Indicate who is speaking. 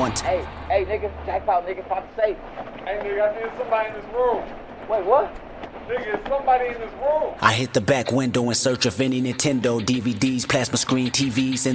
Speaker 1: one time.
Speaker 2: Hey, nigga, jackpot, nigga, find the safe.
Speaker 3: Hey, nigga, I think somebody in this room.
Speaker 2: Wait, what?
Speaker 3: Nigga, is somebody in this room.
Speaker 1: I hit the back window in search of any Nintendo DVDs, plasma screen TVs, and